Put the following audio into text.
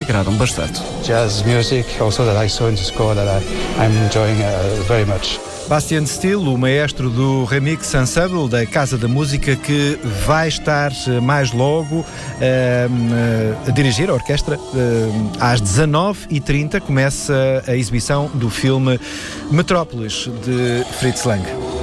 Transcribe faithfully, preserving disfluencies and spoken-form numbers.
agradaram bastante. Jazz music, also that I saw in the score that I, I'm enjoying uh, very much. Bastien Steele, o maestro do Remix Ensemble da Casa da Música, que vai estar mais logo uh, uh, a dirigir a orquestra. Uh, às dezanove e trinta começa a exibição do filme Metrópolis, de Fritz Lang.